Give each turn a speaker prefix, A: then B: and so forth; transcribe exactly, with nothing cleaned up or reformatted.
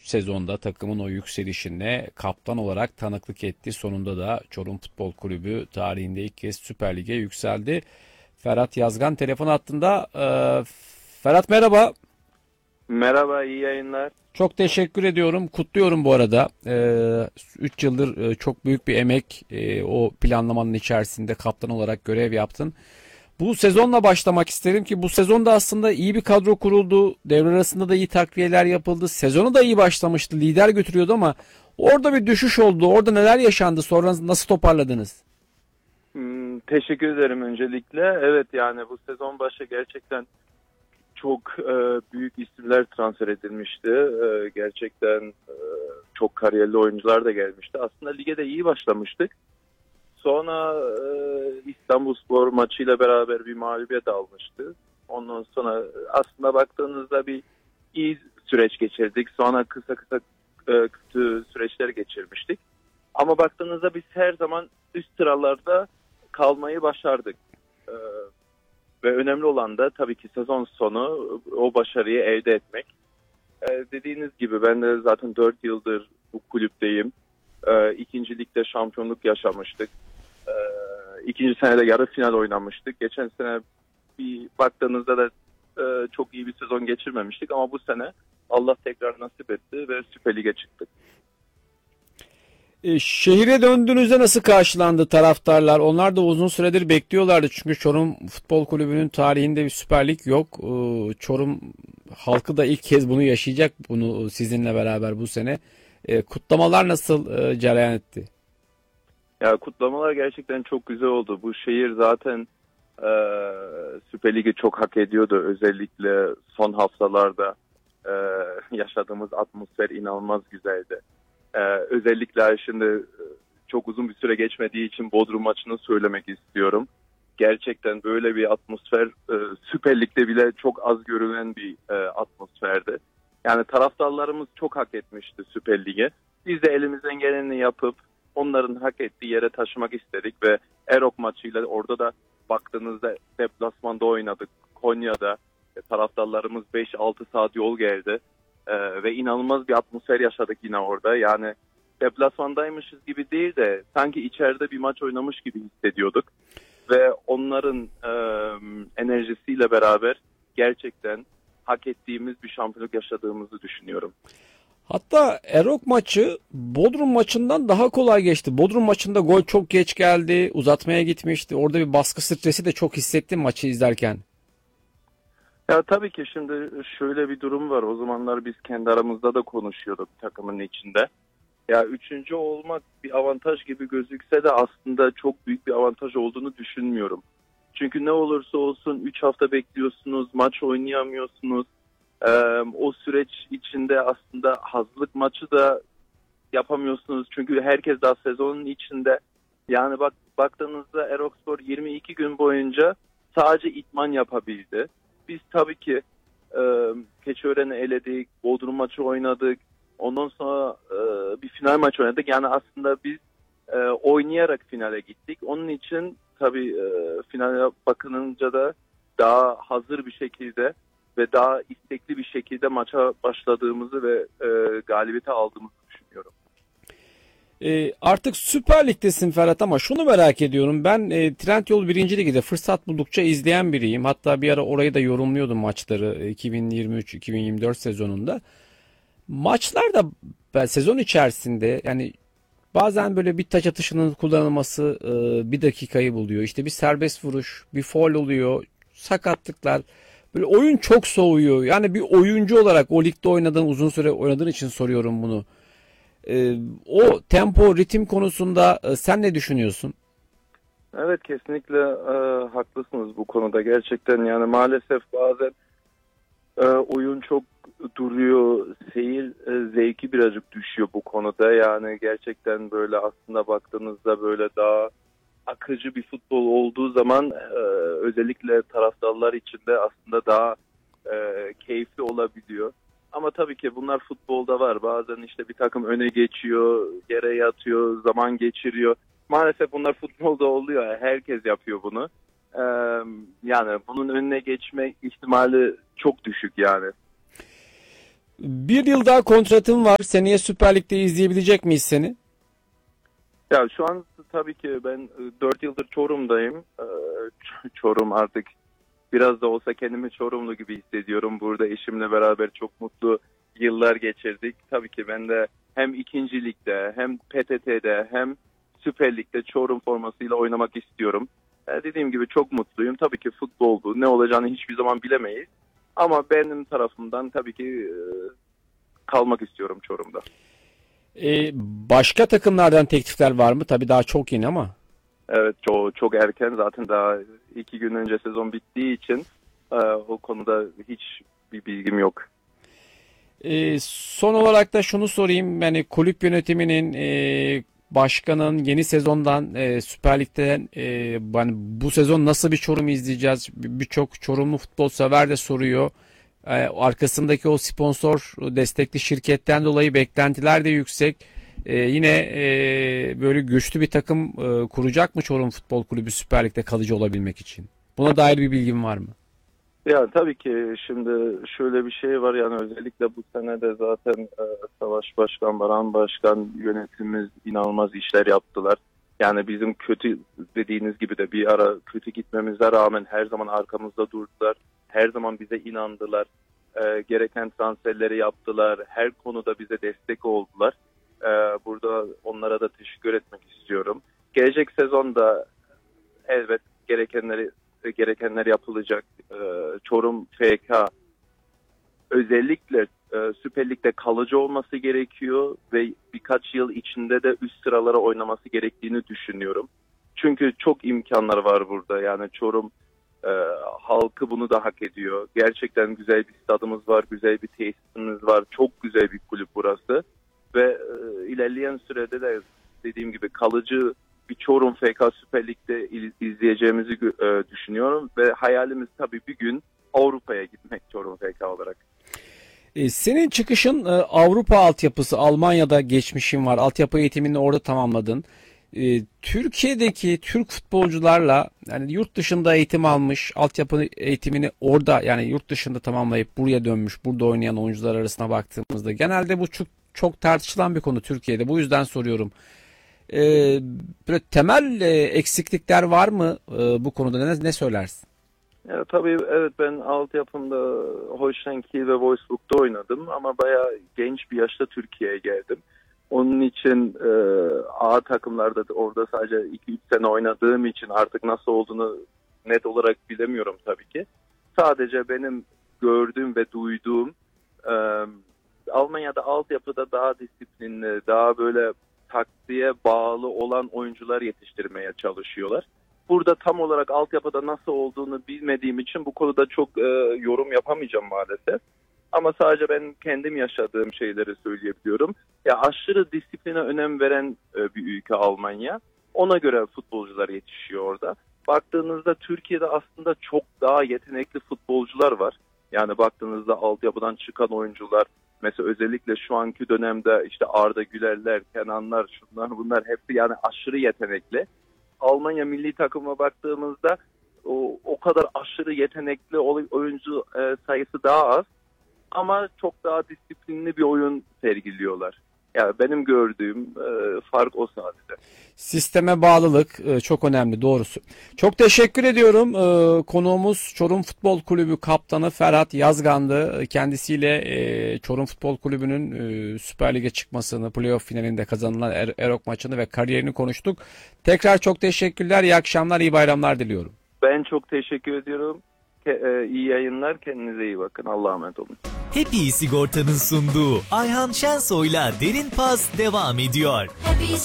A: sezonda takımın o yükselişine kaptan olarak tanıklık etti. Sonunda da Çorum Futbol Kulübü tarihinde ilk kez Süper Lig'e yükseldi. Ferhat Yazgan telefon hattında. Ee, Ferhat merhaba.
B: Merhaba, iyi yayınlar.
A: Çok teşekkür ediyorum. Kutluyorum bu arada. üç ee, yıldır e, çok büyük bir emek e, o planlamanın içerisinde kaptan olarak görev yaptın. Bu sezonla başlamak isterim ki bu sezonda aslında iyi bir kadro kuruldu. Devre arasında da iyi takviyeler yapıldı. Sezonu da iyi başlamıştı. Lider götürüyordu ama orada bir düşüş oldu. Orada neler yaşandı? Sonra nasıl toparladınız?
B: Hmm, teşekkür ederim öncelikle. Evet, yani bu sezon başı gerçekten çok e, büyük isimler transfer edilmişti. E, gerçekten e, çok kariyerli oyuncular da gelmişti. Aslında lige de iyi başlamıştık. Sonra e, İstanbulspor maçıyla beraber bir mağlubiyet almıştı. Ondan sonra aslında baktığınızda bir iyi süreç geçirdik. Sonra kısa kısa e, kötü süreçler geçirmiştik. Ama baktığınızda biz her zaman üst sıralarda kalmayı başardık. E, ve önemli olan da tabii ki sezon sonu o başarıyı elde etmek. E, dediğiniz gibi ben de zaten dört yıldır bu kulüpteyim. E, ikinci ligde şampiyonluk yaşamıştık. E, ikinci senede yarı final oynamıştık. Geçen sene bir baktığınızda da e, çok iyi bir sezon geçirmemiştik ama bu sene Allah tekrar nasip etti ve Süper Lig'e çıktık.
A: E, şehire döndüğünüzde nasıl karşılandı taraftarlar? Onlar da uzun süredir bekliyorlardı. Çünkü Çorum Futbol Kulübü'nün tarihinde bir Süper Lig yok. E, Çorum halkı da ilk kez bunu yaşayacak. Bunu sizinle beraber bu sene. E, kutlamalar nasıl e, cereyan etti?
B: Ya kutlamalar gerçekten çok güzel oldu. Bu şehir zaten e, Süper Lig'i çok hak ediyordu. Özellikle son haftalarda e, yaşadığımız atmosfer inanılmaz güzeldi. Ee, özellikle şimdi çok uzun bir süre geçmediği için Bodrum maçını söylemek istiyorum. Gerçekten böyle bir atmosfer e, Süper Lig'de bile çok az görülen bir e, atmosferdi. Yani taraftarlarımız çok hak etmişti Süper Lig'e. Biz de elimizden geleni yapıp onların hak ettiği yere taşımak istedik ve Erok maçıyla orada da baktığınızda deplasmanda oynadık. Konya'da e, taraftarlarımız beş altı saat yol geldi. Ee, ve inanılmaz bir atmosfer yaşadık yine orada. Yani deplasmandaymışız gibi değil de sanki içeride bir maç oynamış gibi hissediyorduk. Ve onların e, enerjisiyle beraber gerçekten hak ettiğimiz bir şampiyonluk yaşadığımızı düşünüyorum.
A: Hatta Erok maçı Bodrum maçından daha kolay geçti. Bodrum maçında gol çok geç geldi. Uzatmaya gitmişti. Orada bir baskı stresi de çok hissettim maçı izlerken.
B: Ya tabii ki şimdi şöyle bir durum var. O zamanlar biz kendi aramızda da konuşuyorduk takımın içinde. Ya üçüncü olmak bir avantaj gibi gözükse de aslında çok büyük bir avantaj olduğunu düşünmüyorum. Çünkü ne olursa olsun üç hafta bekliyorsunuz, maç oynayamıyorsunuz. Ee, o süreç içinde aslında hazırlık maçı da yapamıyorsunuz. Çünkü herkes daha sezonun içinde. Yani bak baktığınızda Erokspor yirmi iki gün boyunca sadece idman yapabildi. Biz tabii ki e, Keçiören'i eledik, Bodrum maçı oynadık, ondan sonra e, bir final maçı oynadık. Yani aslında biz e, oynayarak finale gittik. Onun için tabii e, finale bakılınca da daha hazır bir şekilde ve daha istekli bir şekilde maça başladığımızı ve e, galibiyeti aldığımızı düşünüyorum.
A: E, artık Süper Lig'desin Ferhat ama şunu merak ediyorum. Ben e, Trendyol birinci Lig'de fırsat buldukça izleyen biriyim. Hatta bir ara orayı da yorumluyordum maçları iki bin yirmi üç iki bin yirmi dört sezonunda. Maçlarda ben sezon içerisinde yani bazen böyle bir taç atışının kullanılması e, bir dakikayı buluyor. İşte bir serbest vuruş, bir faul oluyor, sakatlıklar. Böyle oyun çok soğuyor. Yani bir oyuncu olarak o ligde oynadığın, uzun süre oynadığın için soruyorum bunu. Ee, o tempo, ritim konusunda e, sen ne düşünüyorsun?
B: Evet, kesinlikle e, haklısınız bu konuda. Gerçekten yani maalesef bazen e, oyun çok duruyor, seyir e, zevki birazcık düşüyor bu konuda. Yani gerçekten böyle aslında baktığınızda böyle daha akıcı bir futbol olduğu zaman e, özellikle taraftarlar için de aslında daha e, keyifli olabiliyor. Ama tabii ki bunlar futbolda var. Bazen işte bir takım öne geçiyor, yere yatıyor, zaman geçiriyor. Maalesef bunlar futbolda oluyor. Herkes yapıyor bunu. Ee, yani bunun önüne geçme ihtimali çok düşük yani.
A: Bir yıl daha kontratın var. Seneye Süper Lig'de izleyebilecek miyiz seni?
B: Ya şu an tabii ki ben dört yıldır Çorum'dayım. Ee, Çorum artık biraz da olsa kendimi Çorumlu gibi hissediyorum. Burada eşimle beraber çok mutlu yıllar geçirdik. Tabii ki ben de hem ikinci ligde hem P T T'de hem Süper Lig'de Çorum formasıyla oynamak istiyorum. Ee, dediğim gibi çok mutluyum. Tabii ki futbol bu. Ne olacağını hiçbir zaman bilemeyiz. Ama benim tarafımdan tabii ki e, kalmak istiyorum Çorum'da.
A: Ee, başka takımlardan teklifler var mı? Tabii daha çok yeni ama.
B: Evet, çok, çok erken, zaten daha iki gün önce sezon bittiği için e, o konuda hiç bir bilgim yok.
A: Ee, son olarak da şunu sorayım. Yani kulüp yönetiminin, e, başkanın yeni sezondan, e, Süper Lig'den, e, yani bu sezon nasıl bir Çorum izleyeceğiz? Bir- Birçok Çorumlu futbol sever de soruyor. E, arkasındaki o sponsor destekli şirketten dolayı beklentiler de yüksek. E, yine e, böyle güçlü bir takım e, kuracak mı Çorum Futbol Kulübü Süper Lig'de kalıcı olabilmek için? Buna dair bir bilgin var mı?
B: Ya tabii ki şimdi şöyle bir şey var, yani özellikle bu sene de zaten e, Savaş Başkan, Baran Başkan, yönetimimiz inanılmaz işler yaptılar. Yani bizim kötü dediğiniz gibi de bir ara kötü gitmemize rağmen her zaman arkamızda durdular. Her zaman bize inandılar. E, gereken transferleri yaptılar. Her konuda bize destek oldular. E, burada onlara da teşekkür etmek istiyorum. Gelecek sezonda elbet gerekenleri gerekenler yapılacak. Ee, Çorum F K özellikle e, Süper Lig'de kalıcı olması gerekiyor ve birkaç yıl içinde de üst sıralara oynaması gerektiğini düşünüyorum. Çünkü çok imkanlar var burada. Yani Çorum e, halkı bunu da hak ediyor. Gerçekten güzel bir stadımız var, güzel bir tesisimiz var. Çok güzel bir kulüp burası ve e, ilerleyen sürede de dediğim gibi kalıcı bir Çorum F K Süper Lig'de izleyeceğimizi e, düşünüyorum ve hayalimiz tabii bir gün Avrupa'ya gitmek Çorum F K olarak.
A: E, Senin çıkışın e, Avrupa altyapısı, Almanya'da geçmişin var. Altyapı eğitimini orada tamamladın. E, Türkiye'deki Türk futbolcularla, yani yurt dışında eğitim almış, altyapı eğitimini orada, yani yurt dışında tamamlayıp buraya dönmüş, burada oynayan oyuncular arasına baktığımızda genelde bu çok, çok tartışılan bir konu Türkiye'de. Bu yüzden soruyorum. E, Böyle temel e, eksiklikler var mı e, bu konuda? Ne, ne söylersin?
B: Ya, tabii evet, ben altyapımda Holstein Kiel ve Wolfsburg'da oynadım ama bayağı genç bir yaşta Türkiye'ye geldim. Onun için e, A takımlarda da orada sadece iki üç sene oynadığım için artık nasıl olduğunu net olarak bilemiyorum tabii ki. Sadece benim gördüğüm ve duyduğum e, Almanya'da altyapıda daha disiplinli, daha böyle taktiğe bağlı olan oyuncular yetiştirmeye çalışıyorlar. Burada tam olarak altyapıda nasıl olduğunu bilmediğim için bu konuda çok e, yorum yapamayacağım maalesef. Ama sadece ben kendim yaşadığım şeyleri söyleyebiliyorum. Ya aşırı disipline önem veren e, bir ülke Almanya. Ona göre futbolcular yetişiyor orada. Baktığınızda Türkiye'de aslında çok daha yetenekli futbolcular var. Yani baktığınızda altyapıdan çıkan oyuncular, mesela özellikle şu anki dönemde işte Arda Gülerler, Kenanlar, şunlar bunlar hepsi yani aşırı yetenekli. Almanya milli takıma baktığımızda o, o kadar aşırı yetenekli oyuncu e, sayısı daha az ama çok daha disiplinli bir oyun sergiliyorlar. Yani benim gördüğüm e, fark o sadece.
A: Sisteme bağlılık e, çok önemli, doğrusu. Çok teşekkür ediyorum. E, Konuğumuz Çorum Futbol Kulübü Kaptanı Ferhat Yazgan'dı. Kendisiyle e, Çorum Futbol Kulübü'nün e, Süper Lig'e çıkmasını, playoff finalinde kazanılan Er- Erok maçını ve kariyerini konuştuk. Tekrar çok teşekkürler. İyi akşamlar, iyi bayramlar diliyorum.
B: Ben çok teşekkür ediyorum. Ke- e, iyi yayınlar. Kendinize iyi bakın. Allah'a emanet olun.
C: Happy Sigorta'nın sunduğu Ayhan Şensoy'la Derin Pas devam ediyor.
D: Happy